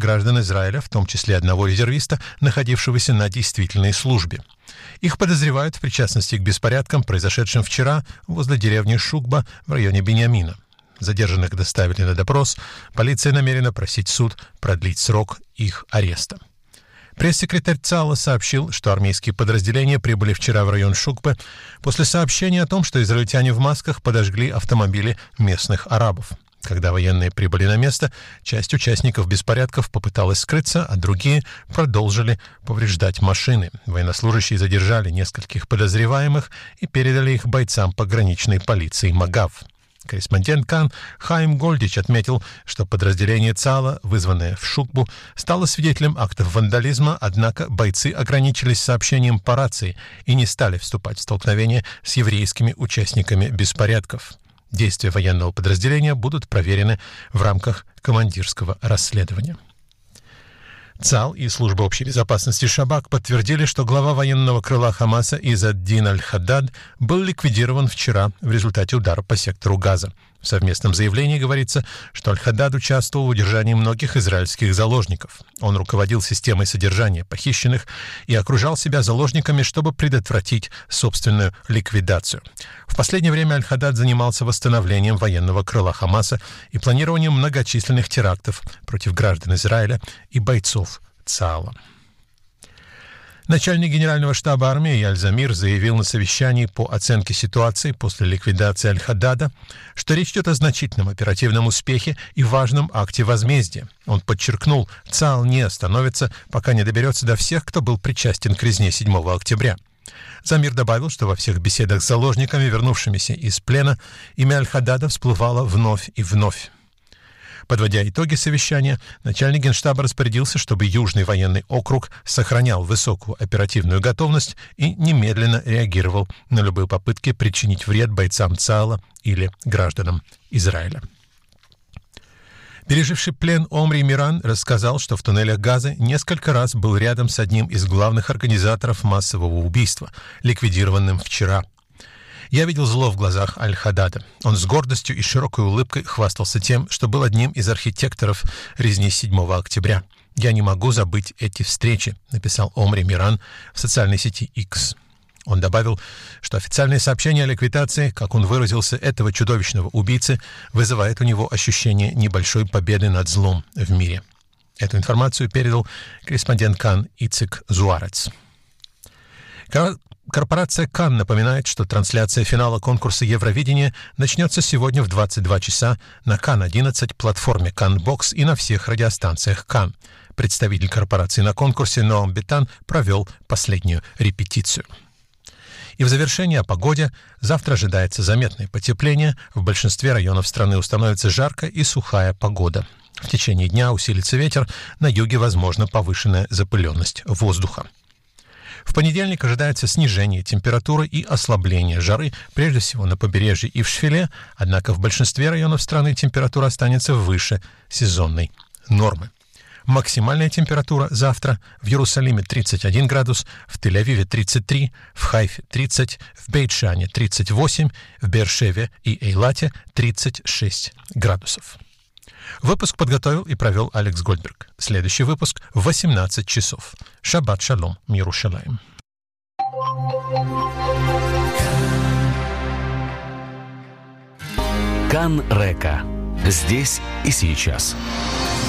граждан Израиля, в том числе одного резервиста, находившегося на действительной службе. Их подозревают в причастности к беспорядкам, произошедшим вчера возле деревни Шукба в районе Биньямина. Задержанных доставили на допрос. Полиция намерена просить суд продлить срок их ареста. Пресс-секретарь ЦАЛа сообщил, что армейские подразделения прибыли вчера в район Шукбы после сообщения о том, что израильтяне в масках подожгли автомобили местных арабов. Когда военные прибыли на место, часть участников беспорядков попыталась скрыться, а другие продолжили повреждать машины. Военнослужащие задержали нескольких подозреваемых и передали их бойцам пограничной полиции МАГАВ. Корреспондент КАН Хаим Гольдич отметил, что подразделение ЦАЛа, вызванное в Шукбу, стало свидетелем актов вандализма, однако бойцы ограничились сообщением по рации и не стали вступать в столкновение с еврейскими участниками беспорядков. Действия военного подразделения будут проверены в рамках командирского расследования. ЦАЛ и Служба общей безопасности Шабак подтвердили, что глава военного крыла Хамаса Изз-ад-Дин аль-Хаддад был ликвидирован вчера в результате удара по сектору Газа. В совместном заявлении говорится, что аль-Хаддад участвовал в удержании многих израильских заложников. Он руководил системой содержания похищенных и окружал себя заложниками, чтобы предотвратить собственную ликвидацию. В последнее время аль-Хаддад занимался восстановлением военного крыла Хамаса и планированием многочисленных терактов против граждан Израиля и бойцов ЦАЛа. Начальник Генерального штаба армии Эйяль Замир заявил на совещании по оценке ситуации после ликвидации аль-Хаддада, что речь идет о значительном оперативном успехе и важном акте возмездия. Он подчеркнул, ЦАЛ не остановится, пока не доберется до всех, кто был причастен к резне 7 октября. Замир добавил, что во всех беседах с заложниками, вернувшимися из плена, имя аль-Хаддада всплывало вновь и вновь. Подводя итоги совещания, начальник Генштаба распорядился, чтобы Южный военный округ сохранял высокую оперативную готовность и немедленно реагировал на любые попытки причинить вред бойцам ЦАЛа или гражданам Израиля. Переживший плен Омри Миран рассказал, что в туннелях Газы несколько раз был рядом с одним из главных организаторов массового убийства, ликвидированным вчера. «Я видел зло в глазах аль-Хаддада. Он с гордостью и широкой улыбкой хвастался тем, что был одним из архитекторов резни 7 октября. Я не могу забыть эти встречи», — написал Омри Миран в социальной сети X. Он добавил, что официальные сообщения о ликвидации, как он выразился, этого чудовищного убийцы, вызывает у него ощущение небольшой победы над злом в мире. Эту информацию передал корреспондент КАН Ицик Зуарец. Корпорация КАН напоминает, что трансляция финала конкурса Евровидения начнется сегодня в 22 часа на КАН-11, платформе КАН-Бокс и на всех радиостанциях КАН. Представитель корпорации на конкурсе Ноам Бетан провел последнюю репетицию. И в завершение о погоде. Завтра ожидается заметное потепление. В большинстве районов страны установится жаркая и сухая погода. В течение дня усилится ветер, на юге возможна повышенная запыленность воздуха. В понедельник ожидается снижение температуры и ослабление жары, прежде всего на побережье и в Шфиле, однако в большинстве районов страны температура останется выше сезонной нормы. Максимальная температура завтра в Иерусалиме 31 градус, в Тель-Авиве 33, в Хайфе 30, в Бейт-Шане 38, в Беэр-Шеве и Эйлате 36 градусов. Выпуск подготовил и провел Алекс Гольдберг. Следующий выпуск в 18 часов. Шаббат шалом, Иерушалаим. Кан Река. Здесь и сейчас.